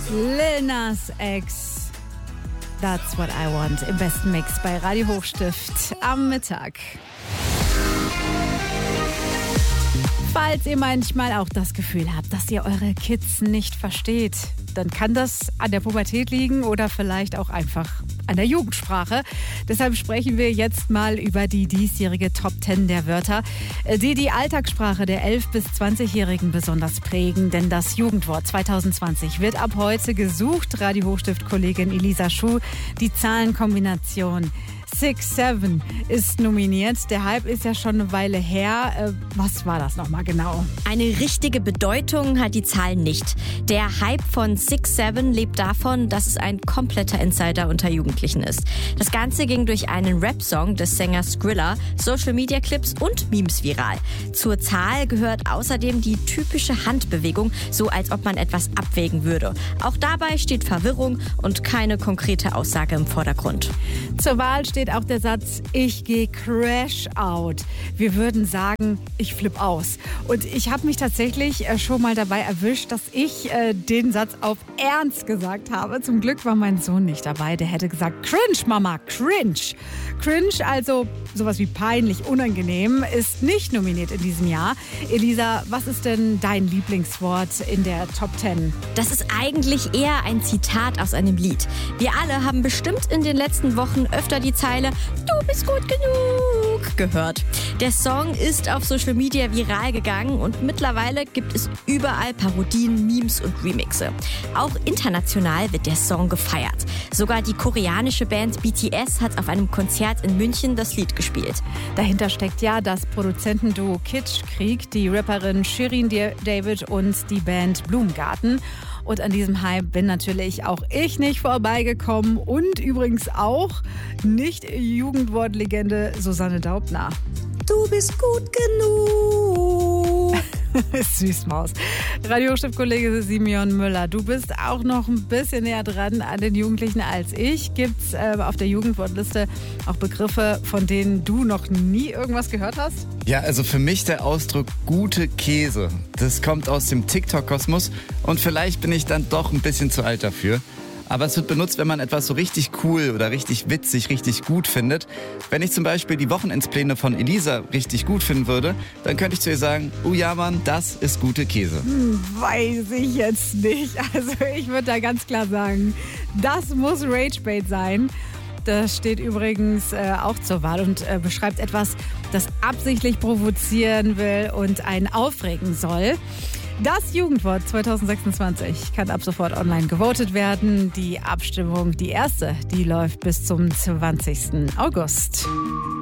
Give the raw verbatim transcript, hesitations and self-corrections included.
Lil Nas X. That's what I want. Im besten Mix bei Radio Hochstift am Mittag. Falls ihr manchmal auch das Gefühl habt, dass ihr eure Kids nicht versteht, dann kann das an der Pubertät liegen oder vielleicht auch einfach an der Jugendsprache. Deshalb sprechen wir jetzt mal über die diesjährige Top zehn der Wörter, die die Alltagssprache der elf- bis zwanzigjährigen besonders prägen. Denn das Jugendwort zwanzig zwanzig wird ab heute gesucht. Radio Hochstift-Kollegin Elisa Schuh, die Zahlenkombination six seven ist nominiert. Der Hype ist ja schon eine Weile her. Was war das nochmal genau? Eine richtige Bedeutung hat die Zahl nicht. Der Hype von six seven lebt davon, dass es ein kompletter Insider unter Jugendlichen ist. Das Ganze ging durch einen Rap-Song des Sängers Skrilla, Social-Media-Clips und Memes viral. Zur Zahl gehört außerdem die typische Handbewegung, so als ob man etwas abwägen würde. Auch dabei steht Verwirrung und keine konkrete Aussage im Vordergrund. Zur Wahl steht auch der Satz, ich gehe crash out. Wir würden sagen, ich flipp aus. Und ich habe mich tatsächlich schon mal dabei erwischt, dass ich äh, den Satz auf Ernst gesagt habe. Zum Glück war mein Sohn nicht dabei. Der hätte gesagt, cringe, Mama, cringe. Cringe, also sowas wie peinlich, unangenehm, ist nicht nominiert in diesem Jahr. Elisa, was ist denn dein Lieblingswort in der Top zehn? Das ist eigentlich eher ein Zitat aus einem Lied. Wir alle haben bestimmt in den letzten Wochen öfter die Zeile "Du bist gut genug" gehört. Der Song ist auf Social Media viral gegangen und mittlerweile gibt es überall Parodien, Memes und Remixe. Auch international wird der Song gefeiert. Sogar die koreanische Band B T S hat auf einem Konzert in München das Lied gespielt. Dahinter steckt ja das Produzentenduo Kitschkrieg, die Rapperin Shirin David und die Band Blumengarten. Und an diesem Hype bin natürlich auch ich nicht vorbeigekommen und übrigens auch nicht Jugendwortlegende Susanne Daubner. Du bist gut genug. Süßmaus. Radio Hochstift-Kollege Simeon Müller, du bist auch noch ein bisschen näher dran an den Jugendlichen als ich. Gibt es äh, auf der Jugendwortliste auch Begriffe, von denen du noch nie irgendwas gehört hast? Ja, also für mich der Ausdruck gute Käse. Das kommt aus dem TikTok-Kosmos und vielleicht bin ich dann doch ein bisschen zu alt dafür. Aber es wird benutzt, wenn man etwas so richtig cool oder richtig witzig, richtig gut findet. Wenn ich zum Beispiel die Wochenendspläne von Elisa richtig gut finden würde, dann könnte ich zu ihr sagen, oh ja Mann, das ist gute Käse. Hm, weiß ich jetzt nicht. Also ich würde da ganz klar sagen, das muss Ragebait sein. Das steht übrigens äh, auch zur Wahl und äh, beschreibt etwas, das absichtlich provozieren will und einen aufregen soll. Das Jugendwort zwanzig sechsundzwanzig kann ab sofort online gewotet werden. Die Abstimmung, die erste, die läuft bis zum zwanzigsten August.